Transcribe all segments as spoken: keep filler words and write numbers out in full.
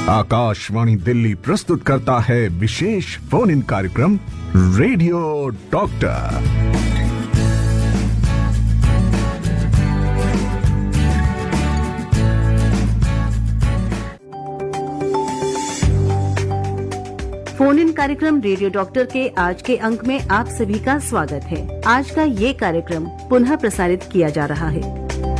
आकाशवाणी दिल्ली प्रस्तुत करता है विशेष फोन इन कार्यक्रम रेडियो डॉक्टर। फोन इन कार्यक्रम रेडियो डॉक्टर के आज के अंक में आप सभी का स्वागत है। आज का ये कार्यक्रम पुनः प्रसारित किया जा रहा है।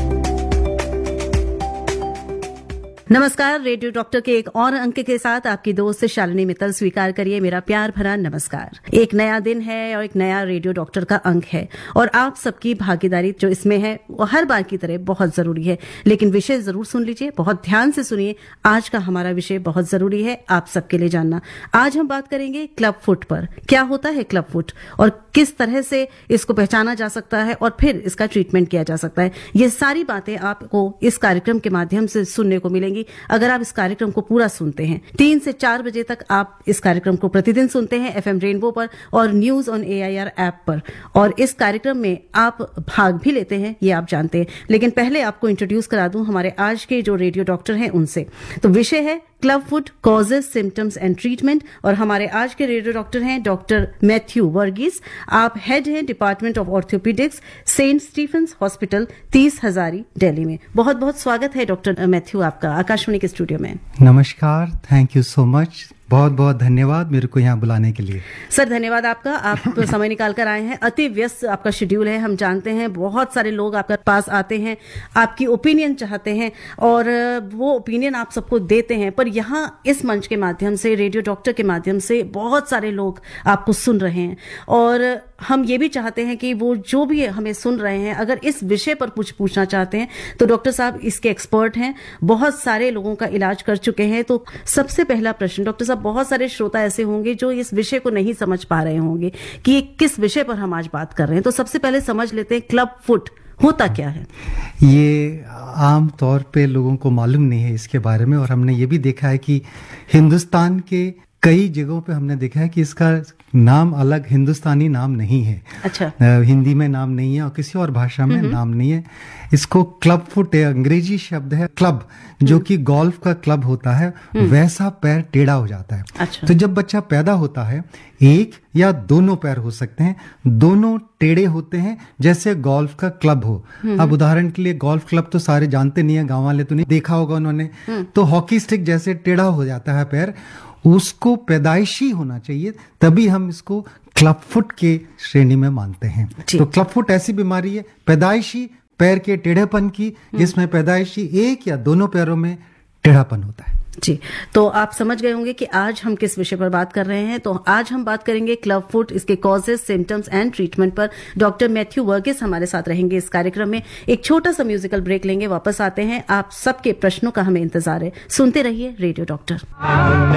नमस्कार, रेडियो डॉक्टर के एक और अंक के साथ आपकी दोस्त शालिनी मित्तल स्वीकार करिए मेरा प्यार भरा नमस्कार। एक नया दिन है और एक नया रेडियो डॉक्टर का अंक है और आप सबकी भागीदारी जो इसमें है वो हर बार की तरह बहुत जरूरी है। लेकिन विषय जरूर सुन लीजिए, बहुत ध्यान से सुनिए। आज का हमारा विषय बहुत जरूरी है आप सबके लिए जानना। आज हम बात करेंगे क्लब फुट पर। क्या होता है क्लब फुट और किस तरह से इसको पहचाना जा सकता है और फिर इसका ट्रीटमेंट किया जा सकता है, ये सारी बातें आपको इस कार्यक्रम के माध्यम से सुनने को मिलेंगी अगर आप इस कार्यक्रम को पूरा सुनते हैं। तीन से चार बजे तक आप इस कार्यक्रम को प्रतिदिन सुनते हैं एफएम रेनबो पर और न्यूज ऑन एआईआर ऐप पर, और इस कार्यक्रम में आप भाग भी लेते हैं, ये आप जानते हैं। लेकिन पहले आपको इंट्रोड्यूस करा दूं हमारे आज के जो रेडियो डॉक्टर हैं उनसे। तो विषय है club foot, causes, symptoms and treatment, और हमारे आज के रेडियो डॉक्टर हैं डॉक्टर मैथ्यू वर्गीस। आप हेड हैं department of orthopaedics, Saint Stephen's hospital, तीस हजारी, दिल्ली में। बहुत बहुत स्वागत है डॉक्टर मैथ्यू आपका आकाशवाणी के स्टूडियो में। नमस्कार, थैंक यू सो मच। बहुत बहुत धन्यवाद मेरे को यहाँ बुलाने के लिए। सर धन्यवाद आपका, आप समय निकाल कर आए हैं। अति व्यस्त आपका शेड्यूल है, हम जानते हैं। बहुत सारे लोग आपके पास आते हैं, आपकी ओपिनियन चाहते हैं और वो ओपिनियन आप सबको देते हैं। पर यहाँ इस मंच के माध्यम से, रेडियो डॉक्टर के माध्यम से बहुत सारे लोग आपको सुन रहे हैं और हम ये भी चाहते हैं कि वो जो भी हमें सुन रहे हैं अगर इस विषय पर कुछ पूछना चाहते हैं तो डॉक्टर साहब इसके एक्सपर्ट हैं, बहुत सारे लोगों का इलाज कर चुके हैं। तो सबसे पहला प्रश्न डॉक्टर साहब, बहुत सारे श्रोता ऐसे होंगे जो इस विषय को नहीं समझ पा रहे होंगे कि किस विषय पर हम आज बात कर रहे हैं। तो सबसे पहले समझ लेते हैं क्लब फुट होता क्या है। ये आम तौर पे लोगों को मालूम नहीं है इसके बारे में, और हमने ये भी देखा है कि हिंदुस्तान के कई जगहों पे हमने देखा है कि इसका नाम अलग हिंदुस्तानी नाम नहीं है। अच्छा। हिंदी में नाम नहीं है और किसी और भाषा में नाम नहीं है। इसको क्लब फुट है, अंग्रेजी शब्द है क्लब, जो कि गोल्फ का क्लब होता है वैसा पैर टेढ़ा हो जाता है। अच्छा। तो जब बच्चा पैदा होता है एक या दोनों पैर हो सकते हैं, दोनों टेढ़े होते हैं जैसे गोल्फ का क्लब हो। अब उदाहरण के लिए गोल्फ क्लब तो सारे जानते नहीं है, गांव वाले तो नहीं देखा होगा उन्होंने, तो हॉकी स्टिक जैसे टेढ़ा हो जाता है पैर, उसको पैदाइशी होना चाहिए, तभी हम इसको क्लब फुट के श्रेणी में मानते हैं। तो क्लब फुट ऐसी बीमारी है पैदाइशी पैर के टेढ़ेपन की, जिसमें पैदाइशी एक या दोनों पैरों में टेढ़ापन होता है। जी, तो आप समझ गए होंगे कि आज हम किस विषय पर बात कर रहे हैं। तो आज हम बात करेंगे क्लब फुट, इसके कॉजेस, सिम्टम्स एंड ट्रीटमेंट पर। डॉक्टर मैथ्यू वर्गीस हमारे साथ रहेंगे इस कार्यक्रम में। एक छोटा सा म्यूजिकल ब्रेक लेंगे, वापस आते हैं। आप सबके प्रश्नों का हमें इंतजार है। सुनते रहिए रेडियो डॉक्टर।